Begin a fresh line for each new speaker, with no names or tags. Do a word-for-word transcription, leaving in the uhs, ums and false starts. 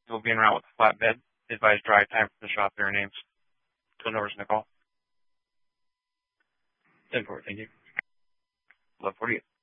will be en route with a flatbed. Advised drive time for the shop. Their names. Twin Overs, Nicole.
ten four, thank you.
Love forty-eight.